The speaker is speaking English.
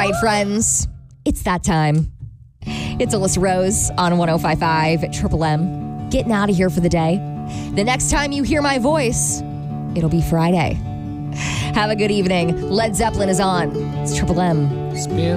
right, friends. It's that time. It's Alyssa Rose on 105.5 Triple M. Getting out of here for the day. The next time you hear my voice, it'll be Friday. Have a good evening. Led Zeppelin is on. It's Triple M. Spin